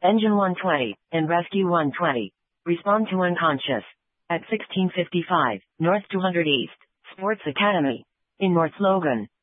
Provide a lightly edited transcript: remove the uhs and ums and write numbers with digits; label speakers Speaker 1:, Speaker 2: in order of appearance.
Speaker 1: Engine 120, and Rescue 120. Respond to unconscious. At 1655, North 200 East, Sports Academy. In North Logan.